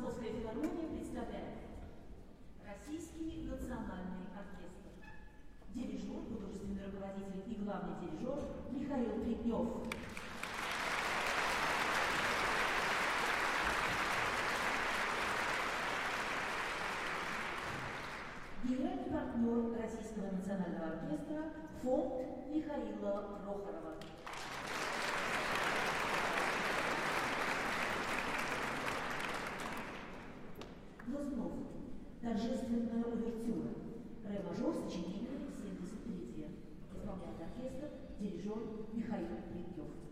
Московская филармония представляет Российский национальный оркестр. Дирижер, художественный руководитель и главный дирижер Михаил Плетнев. Генеральный партнер Российского национального оркестра фонд Михаила Прохорова. Глазнов. Торжественная увертюра. Ре-мажор, сочинение 73. Исполняет оркестр, дирижер Михаил Плетнев.